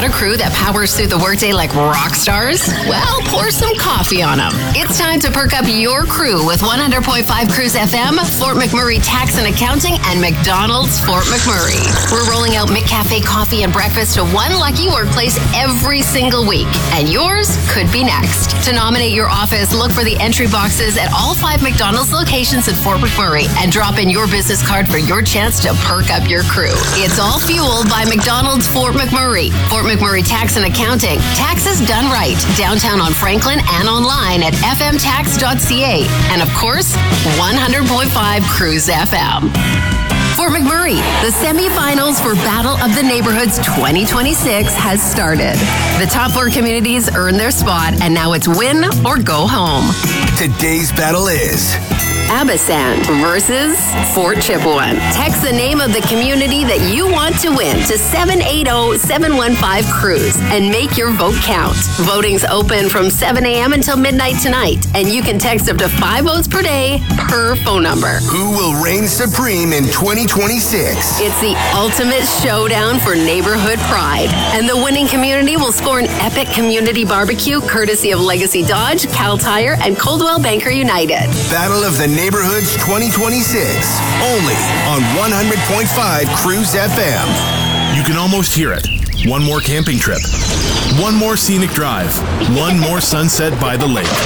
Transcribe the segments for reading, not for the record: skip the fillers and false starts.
a crew that powers through the workday like rock stars? Well, pour some coffee on them. It's time to perk up your crew with 100.5 Cruise FM, Fort McMurray Tax and Accounting, and McDonald's Fort McMurray. We're rolling out McCafe coffee and breakfast to one lucky workplace every single week, and yours could be next. To nominate your office, look for the entry boxes at all 5 McDonald's locations in Fort McMurray and drop in your business card for your chance to perk up your crew. It's all fueled by McDonald's Fort McMurray. Fort McMurray Tax and Accounting. Taxes done right. Downtown on Franklin and online at fmtax.ca. And of course, 100.5 Cruise FM. Fort McMurray, the semifinals for Battle of the Neighborhoods 2026 has started. The top 4 communities earn their spot, and now it's win or go home. Today's battle is Abasand versus Fort Chipewyan. Text the name of the community that you want to win to 780-715-CRUISE and make your vote count. Voting's open from 7 a.m. until midnight tonight, and you can text up to 5 votes per day per phone number. Who will reign supreme in 2026? It's the ultimate showdown for neighborhood pride, and the winning community will score an epic community barbecue courtesy of Legacy Dodge, Cal Tire, and Coldwell Banker United. Battle of the Neighborhoods 2026, only on 100.5 Cruise FM. You can almost hear it. One more camping trip. One more scenic drive. One more sunset by the lake.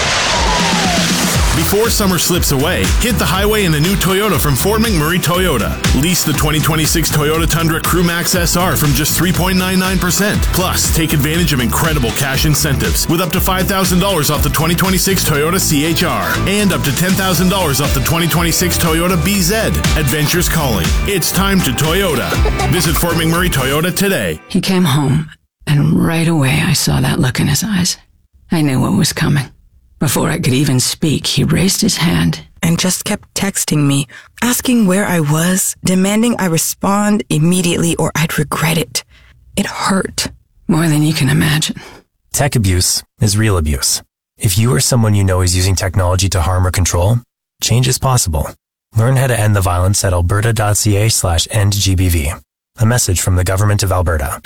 Before summer slips away, hit the highway in a new Toyota from Fort McMurray Toyota. Lease the 2026 Toyota Tundra Crew Max SR from just 3.99%. Plus, take advantage of incredible cash incentives with up to $5,000 off the 2026 Toyota CHR and up to $10,000 off the 2026 Toyota BZ. Adventure's calling. It's time to Toyota. Visit Fort McMurray Toyota today. He came home, and right away I saw that look in his eyes. I knew what was coming. Before I could even speak, he raised his hand and just kept texting me, asking where I was, demanding I respond immediately or I'd regret it. It hurt. More than you can imagine. Tech abuse is real abuse. If you or someone you know is using technology to harm or control, change is possible. Learn how to end the violence at alberta.ca/endgbv. A message from the Government of Alberta.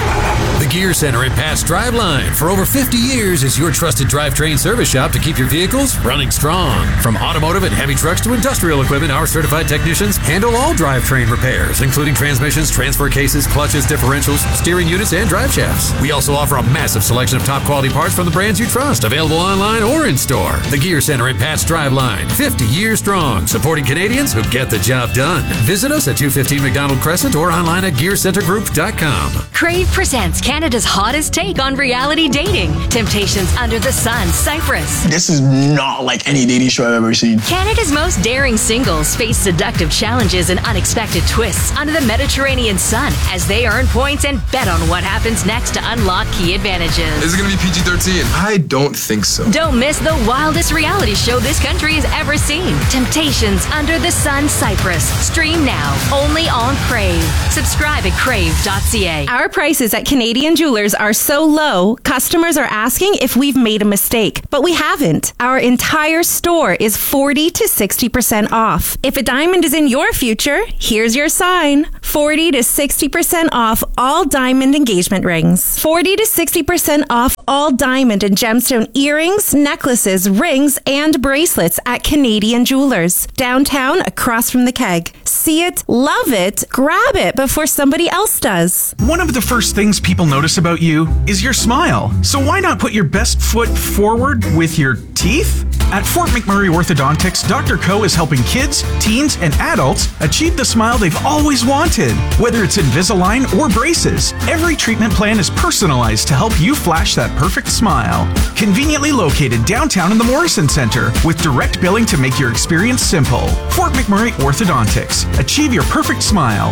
The Gear Center at Pat's Driveline for over 50 years is your trusted drivetrain service shop to keep your vehicles running strong. From automotive and heavy trucks to industrial equipment, our certified technicians handle all drivetrain repairs, including transmissions, transfer cases, clutches, differentials, steering units, and drive shafts. We also offer a massive selection of top quality parts from the brands you trust, available online or in store. The Gear Center at Pat's Driveline, 50 years strong, supporting Canadians who get the job done. Visit us at 215 McDonald Crescent or online at GearCenterGroup.com. Crave presents Canada's hottest take on reality dating. Temptations Under the Sun, Cyprus. This is not like any dating show I've ever seen. Canada's most daring singles face seductive challenges and unexpected twists under the Mediterranean sun as they earn points and bet on what happens next to unlock key advantages. Is it going to be PG-13? I don't think so. Don't miss the wildest reality show this country has ever seen. Temptations Under the Sun, Cyprus. Stream now, only on Crave. Subscribe at crave.ca. Our prices at Canadian Jewelers are so low, customers are asking if we've made a mistake, but we haven't. Our entire store is 40 to 60% off. If a diamond is in your future, here's your sign. 40 to 60% off all diamond engagement rings. 40 to 60% off all diamond and gemstone earrings, necklaces, rings, and bracelets at Canadian Jewelers. Downtown, across from the Keg. See it, love it, grab it before somebody else does. One of the first things people notice about you is your smile. So why not put your best foot forward with your teeth? At Fort McMurray Orthodontics, Dr. Ko is helping kids, teens, and adults achieve the smile they've always wanted. Whether it's Invisalign or braces, every treatment plan is personalized to help you flash that perfect smile. Conveniently located downtown in the Morrison Center, with direct billing to make your experience simple. Fort McMurray Orthodontics. Achieve your perfect smile.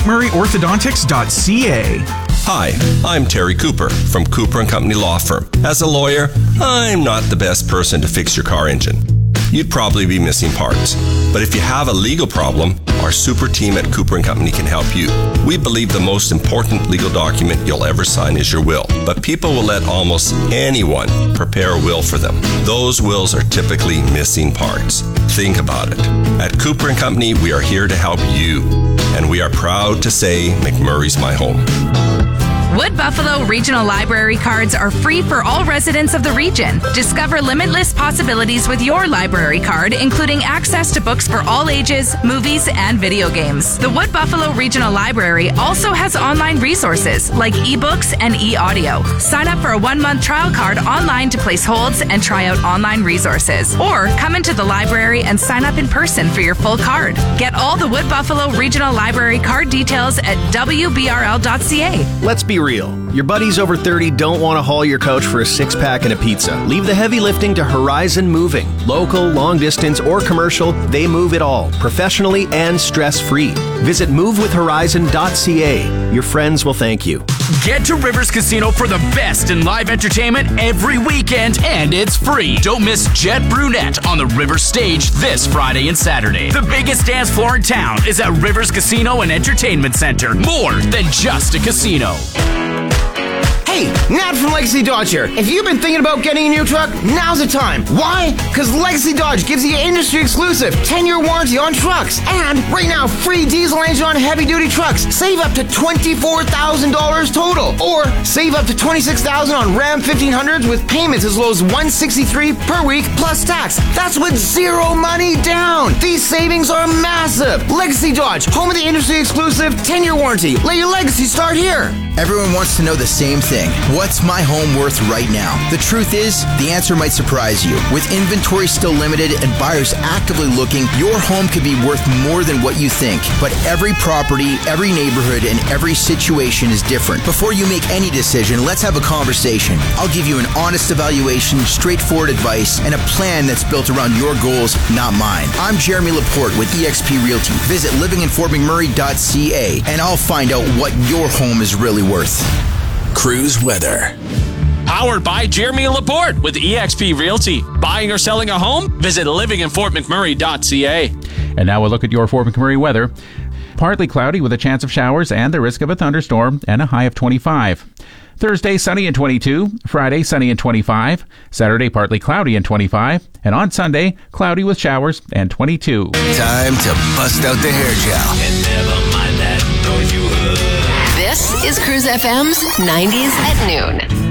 FortMcMurrayOrthodontics.ca. Hi, I'm Terry Cooper from Cooper & Company Law Firm. As a lawyer, I'm not the best person to fix your car engine. You'd probably be missing parts. But if you have a legal problem, our super team at Cooper & Company can help you. We believe the most important legal document you'll ever sign is your will. But people will let almost anyone prepare a will for them. Those wills are typically missing parts. Think about it. At Cooper & Company, we are here to help you. And we are proud to say McMurray's my home. Wood Buffalo Regional Library cards are free for all residents of the region. Discover limitless possibilities with your library card, including access to books for all ages, movies, and video games. The Wood Buffalo Regional Library also has online resources like ebooks and e-audio. Sign up for a 1-month trial card online to place holds and try out online resources. Or come into the library and sign up in person for your full card. Get all the Wood Buffalo Regional Library card details at wbrl.ca. Let's be real. Your buddies over 30 don't want to haul your couch for a 6-pack and a pizza. Leave the heavy lifting to Horizon Moving. Local, long distance, or commercial, they move it all, professionally and stress-free. Visit movewithhorizon.ca. Your friends will thank you. Get to Rivers Casino for the best in live entertainment every weekend, and it's free. Don't miss Jet Brunette on the Rivers stage this Friday and Saturday. The biggest dance floor in town is at Rivers Casino and Entertainment Center. More than just a casino. Hey, Nat from Legacy Dodge here. If you've been thinking about getting a new truck, now's the time. Why? Because Legacy Dodge gives you industry exclusive 10-year warranty on trucks. And right now, free diesel engine on heavy-duty trucks. Save up to $24,000 total. Or save up to $26,000 on Ram 1500s with payments as low as $163 per week plus tax. That's with zero money down. These savings are massive. Legacy Dodge, home of the industry exclusive 10-year warranty. Let your legacy start here. Everyone wants to know the same thing. What's my home worth right now? The truth is, the answer might surprise you. With inventory still limited and buyers actively looking, your home could be worth more than what you think. But every property, every neighborhood, and every situation is different. Before you make any decision, let's have a conversation. I'll give you an honest evaluation, straightforward advice, and a plan that's built around your goals, not mine. I'm Jeremy Laporte with eXp Realty. Visit livinginfortmcmurray.ca and I'll find out what your home is really worth. Cruise weather. Powered by Jeremy Laporte with eXp Realty. Buying or selling a home? Visit livinginfortmcmurray.ca. And now we'll look at your Fort McMurray weather. Partly cloudy with a chance of showers and the risk of a thunderstorm, and a high of 25. Thursday, sunny and 22. Friday, sunny and 25. Saturday, partly cloudy and 25. And on Sunday, cloudy with showers and 22. Time to bust out the hair gel. And never mind that noise you heard. This is Cruise FM's 90s at noon.